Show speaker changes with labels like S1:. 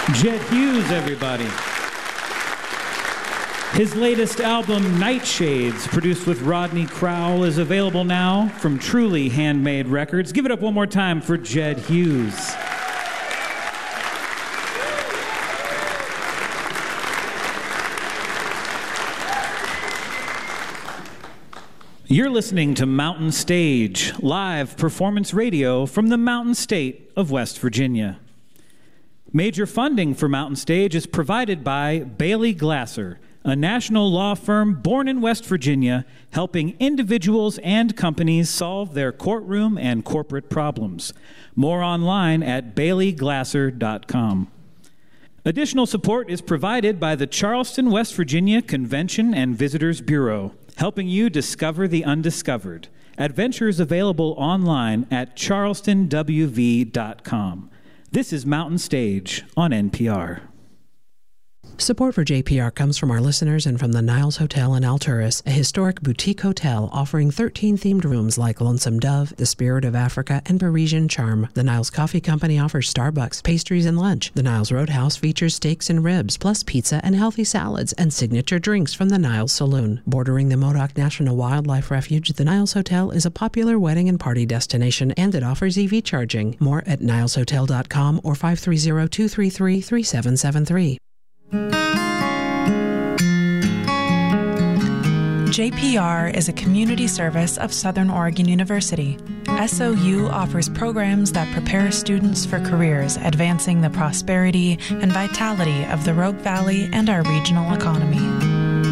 S1: Jed Hughes, everybody. His latest album, Nightshades, produced with Rodney Crowell, is available now from Truly Handmade Records. Give it up one more time for Jed Hughes. You're listening to Mountain Stage, live performance radio from the Mountain State of West Virginia. Major funding for Mountain Stage is provided by Bailey Glasser, a national law firm born in West Virginia, helping individuals and companies solve their courtroom and corporate problems. More online at baileyglasser.com. Additional support is provided by the Charleston, West Virginia Convention and Visitors Bureau, helping you discover the undiscovered. Adventures available online at charlestonwv.com. This is Mountain Stage on NPR.
S2: Support for JPR comes from our listeners and from the Niles Hotel in Alturas, a historic boutique hotel offering 13 themed rooms like Lonesome Dove, The Spirit of Africa, and Parisian Charm. The Niles Coffee Company offers Starbucks, pastries, and lunch. The Niles Roadhouse features steaks and ribs, plus pizza and healthy salads, and signature drinks from the Niles Saloon. Bordering the Modoc National Wildlife Refuge, the Niles Hotel is a popular wedding and party destination, and it offers EV charging. More at nileshotel.com or 530-233-3773.
S3: JPR is a community service of Southern Oregon University. SOU offers programs that prepare students for careers advancing the prosperity and vitality of the Rogue Valley and our regional economy.